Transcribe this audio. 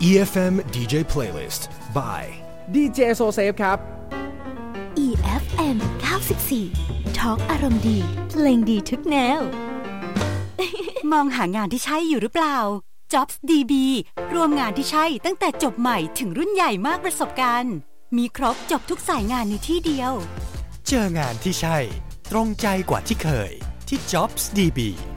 EFM DJ Playlist by DJ Sosafe ครับ EFM 94 Talk อารมณ์ดีเพลงดีทุกแนวมองหางานที่ใช่อยู่หรือเปล่า Jobs DB รวมงานที่ใช่ตั้งแต่จบใหม่ถึงรุ่นใหญ่มากประสบการณ์มีครบจบทุกสายงานในที่เดียวเจองานที่ใช่ตรงใจกว่าที่เคยที่ Jobs DB